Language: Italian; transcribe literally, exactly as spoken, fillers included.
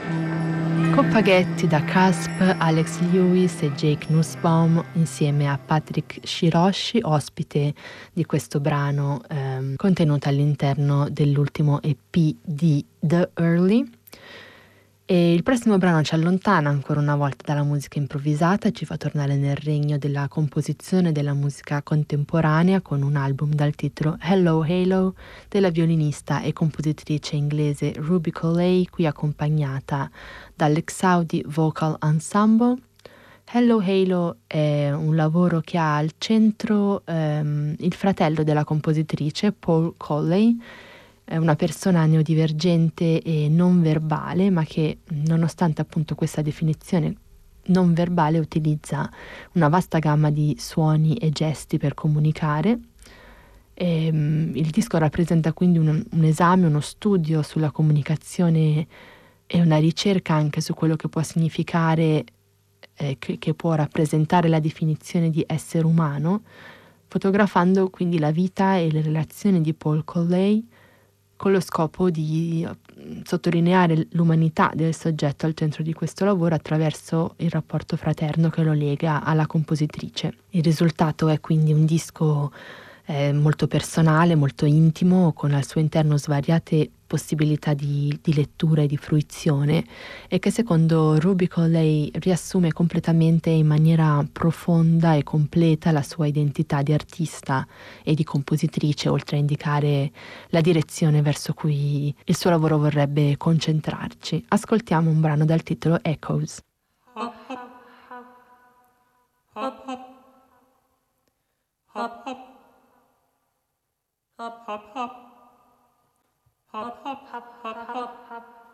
Coppaghetti da Cusp, Alex Lewis e Jake Nussbaum insieme a Patrick Shiroshi, ospite di questo brano ehm, contenuto all'interno dell'ultimo E P di The Early. E il prossimo brano ci allontana ancora una volta dalla musica improvvisata e ci fa tornare nel regno della composizione della musica contemporanea con un album dal titolo Hello Halo della violinista e compositrice inglese Ruby Coley, qui accompagnata dall'Exaudi Vocal Ensemble. Hello Halo è un lavoro che ha al centro ehm, il fratello della compositrice, Paul Coley. È una persona neurodivergente e non verbale, ma che, nonostante appunto questa definizione non verbale, utilizza una vasta gamma di suoni e gesti per comunicare. E, um, il disco rappresenta quindi un, un esame, uno studio sulla comunicazione e una ricerca anche su quello che può significare, eh, che, che può rappresentare la definizione di essere umano, fotografando quindi la vita e le relazioni di Paul Coley, con lo scopo di sottolineare l'umanità del soggetto al centro di questo lavoro attraverso il rapporto fraterno che lo lega alla compositrice. Il risultato è quindi un disco eh, molto personale, molto intimo, con al suo interno svariate possibilità di, di lettura e di fruizione, e che secondo Ruby Coley riassume completamente in maniera profonda e completa la sua identità di artista e di compositrice, oltre a indicare la direzione verso cui il suo lavoro vorrebbe concentrarci. Ascoltiamo un brano dal titolo Echoes. Hop, hop, hop, hop, hop, hop, hop, hop, hop, hop, hop, hop, hop, hop.